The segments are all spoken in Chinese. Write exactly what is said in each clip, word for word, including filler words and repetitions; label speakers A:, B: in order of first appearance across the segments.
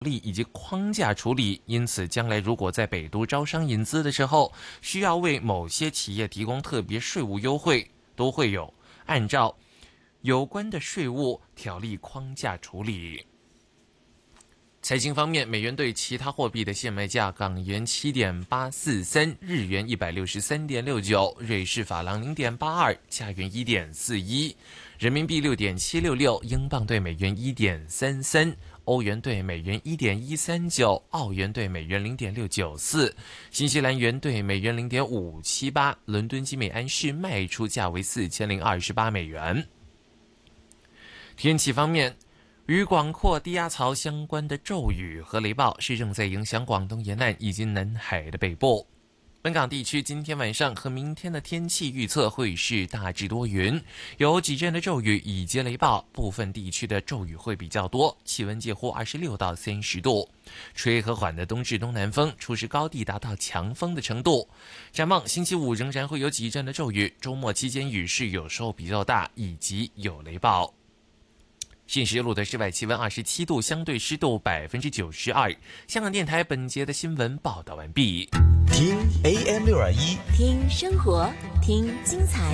A: 力以及框架处理，因此将来如果在北都招商引资的时候，需要为某些企业提供特别税务优惠，都会有按照有关的税务条例框架处理。财经方面，美元对其他货币的现卖价：港元七点八四三，日元一百六十三点六九，瑞士法郎零点八二，加元一点四一，人民币六点七六六，英镑对美元一点三三，欧元对美元一点一三九，澳元对美元零点六九四，新西兰元对美元零点五七八。伦敦金每安士卖出价为四千零二十八美元。天气方面，与广阔低压槽相关的骤雨和雷暴是正在影响广东沿岸以及南海的北部。本港地区今天晚上和明天的天气预测会是大致多云，有几阵的骤雨以及雷暴，部分地区的骤雨会比较多，气温介乎二十六到三十度，吹和缓的东至东南风，初时高地达到强风的程度。展望星期五仍然会有几阵的骤雨，周末期间雨势有时候比较大，以及有雷暴。现时录的室外气温二十七度，相对湿度百分之九十二。香港电台本节的新闻报道完毕。
B: 听 A M 六二一，
C: 听生活，听精彩。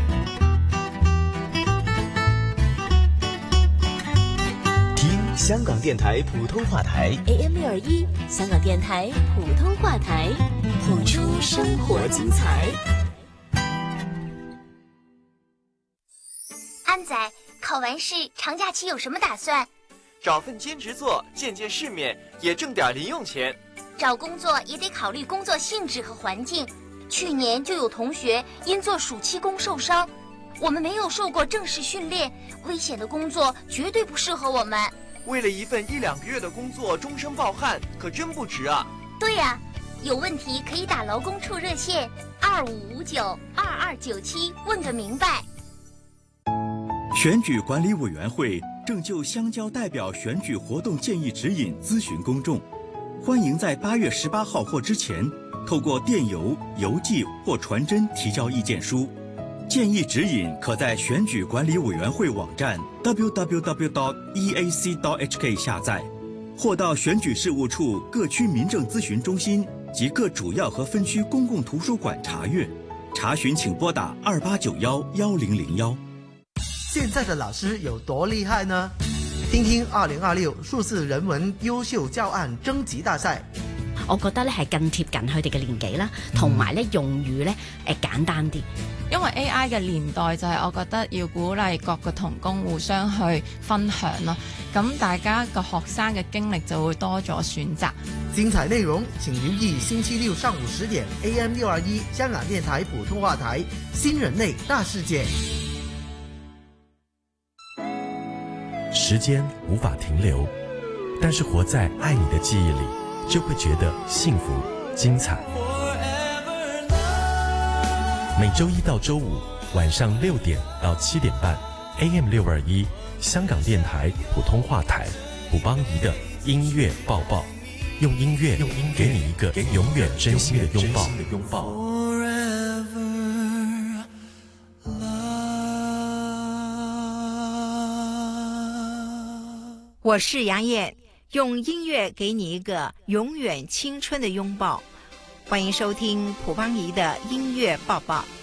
B: 听香港电台普通话台
C: A M 六二一，香港电台普通话台，谱出生活精彩。
D: 安仔，考完试长假期有什么打算？
E: 找份兼职做，见见世面，也挣点零用钱。
D: 找工作也得考虑工作性质和环境。去年就有同学因做暑期工受伤，我们没有受过正式训练，危险的工作绝对不适合我们。
E: 为了一份一两个月的工作终身抱憾，可真不值啊。
D: 对呀、啊，有问题可以打劳工处热线二五五九二二九七问个明白。
F: 选举管理委员会正就乡郊代表选举活动建议指引咨询公众，欢迎在八月十八号或之前透过电邮、邮寄或传真提交意见书。建议指引可在选举管理委员会网站 double u double u double u dot e a c dot h k 下载，或到选举事务处各区民政咨询中心及各主要和分区公共图书馆查阅。查询请拨打二八九幺幺零零幺。
G: 现在的老師有多厲害呢？聽聽二零二六數字人文優秀教案徵集大賽。
H: 我覺得咧係更貼近佢哋嘅年紀啦，同埋咧用語咧誒簡單啲。
I: 因為 A I 嘅年代就係我覺得要鼓勵各個同工互相去分享咯，咁大家個學生嘅經歷就會多咗選擇。
G: 精彩內容請留意星期六上午十點 A M 六二一香港電台普通話台新人類大世界。
J: 時間無法停留，但是活在愛你的記憶裡，就會覺得幸福精彩。每週一到週五晚上六點到七點半 A M 六二一香港電台普通話台，卜邦儀的音樂報報，用音樂用音樂給你一個永遠真心的擁抱。
K: 我是杨燕，用音乐给你一个永远青春的拥抱。欢迎收听蒲邦仪的音乐抱抱。